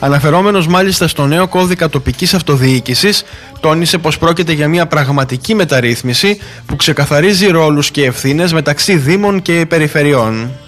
Αναφερόμενος μάλιστα στο νέο κώδικα τοπικής αυτοδιοίκησης, τόνισε πως πρόκειται για μια πραγματική μεταρρύθμιση που ξεκαθαρίζει ρόλους και ευθύνες μεταξύ δήμων και περιφερειών.